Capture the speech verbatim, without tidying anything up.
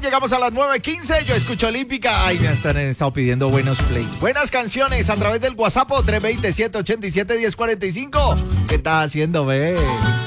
llegamos a las nueve quince. Yo escucho Olímpica. Ay, me han estado pidiendo buenos plays. Buenas canciones a través del WhatsApp tres dos cero, siete ocho siete, uno cero cuatro cinco. ¿Qué estás haciendo, ve?